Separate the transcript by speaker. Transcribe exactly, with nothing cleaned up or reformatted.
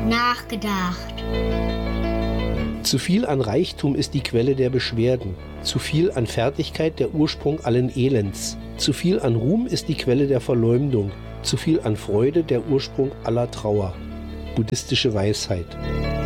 Speaker 1: nachgedacht.
Speaker 2: Zu viel an Reichtum ist die Quelle der Beschwerden. Zu viel an Fertigkeit der Ursprung allen Elends. Zu viel an Ruhm ist die Quelle der Verleumdung. Zu viel an Freude der Ursprung aller Trauer. Buddhistische Weisheit.